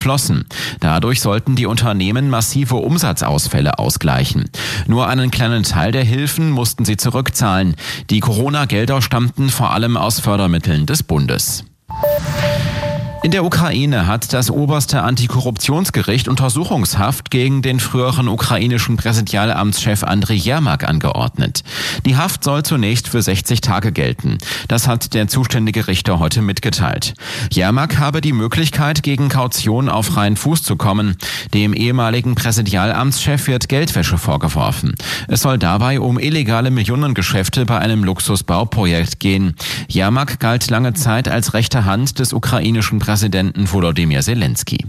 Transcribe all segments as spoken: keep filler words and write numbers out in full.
geschlossen. Dadurch sollten die Unternehmen massive Umsatzausfälle ausgleichen. Nur einen kleinen Teil der Hilfen mussten sie zurückzahlen. Die Corona-Gelder stammten vor allem aus Fördermitteln des Bundes. In der Ukraine hat das oberste Antikorruptionsgericht Untersuchungshaft gegen den früheren ukrainischen Präsidialamtschef Andriy Jermak angeordnet. Die Haft soll zunächst für sechzig Tage gelten. Das hat der zuständige Richter heute mitgeteilt. Jermak habe die Möglichkeit, gegen Kaution auf freien Fuß zu kommen. Dem ehemaligen Präsidialamtschef wird Geldwäsche vorgeworfen. Es soll dabei um illegale Millionengeschäfte bei einem Luxusbauprojekt gehen. Jermak galt lange Zeit als rechte Hand des ukrainischen Präsidenten Volodymyr Zelensky.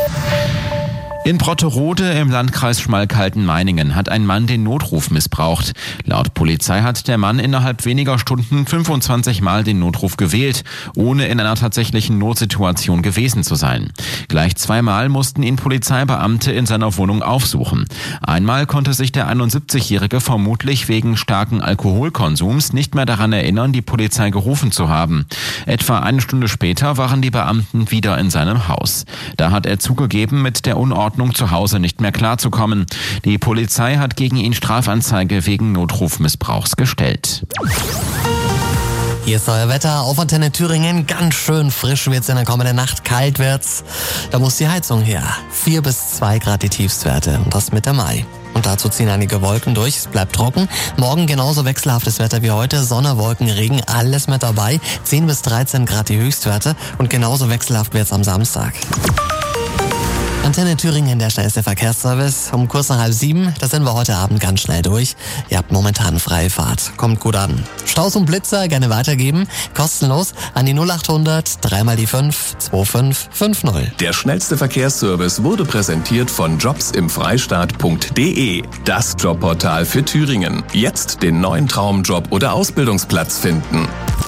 In Brotterode im Landkreis Schmalkalden-Meiningen hat ein Mann den Notruf missbraucht. Laut Polizei hat der Mann innerhalb weniger Stunden fünfundzwanzig Mal den Notruf gewählt, ohne in einer tatsächlichen Notsituation gewesen zu sein. Gleich zweimal mussten ihn Polizeibeamte in seiner Wohnung aufsuchen. Einmal konnte sich der einundsiebzigjährige vermutlich wegen starken Alkoholkonsums nicht mehr daran erinnern, die Polizei gerufen zu haben. Etwa eine Stunde später waren die Beamten wieder in seinem Haus. Da hat er zugegeben, mit der Unordnung zu Hause nicht mehr klarzukommen. Die Polizei hat gegen ihn Strafanzeige wegen Notrufmissbrauchs gestellt. Hier ist euer Wetter auf Antenne Thüringen. Ganz schön frisch wird's in der kommenden Nacht. Kalt wird's. Da muss die Heizung her. Vier bis zwei Grad die Tiefstwerte. Und das Mitte Mai. Und dazu ziehen einige Wolken durch. Es bleibt trocken. Morgen genauso wechselhaftes Wetter wie heute. Sonne, Wolken, Regen, alles mit dabei. zehn bis dreizehn Grad die Höchstwerte. Und genauso wechselhaft wird's am Samstag. Antenne Thüringen, der schnellste Verkehrsservice. Um kurz nach halb sieben, da sind wir heute Abend ganz schnell durch. Ihr habt momentan freie Fahrt. Kommt gut an. Staus und Blitzer gerne weitergeben. Kostenlos an die null achthundert, dreimal die fünf, zwei fünf fünf null. Der schnellste Verkehrsservice wurde präsentiert von jobs im freistaat punkt de. Das Jobportal für Thüringen. Jetzt den neuen Traumjob oder Ausbildungsplatz finden.